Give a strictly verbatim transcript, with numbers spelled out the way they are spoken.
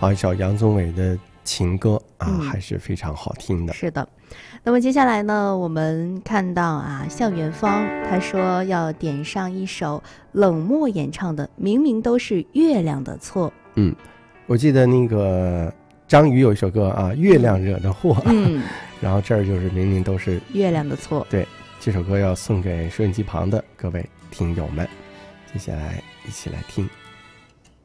好一首杨宗纬的情歌啊、 嗯， 还是非常好听的。 是的。那么接下来呢，我们看到啊，向远方他说要点上一首冷漠演唱的《明明都是月亮的错》。 嗯，我记得那个张宇有一首歌啊，月亮惹的祸。 嗯， 然后这儿就是明明都是月亮的错。 对，这首歌要送给收音机旁的各位听友们，接下来一起来听。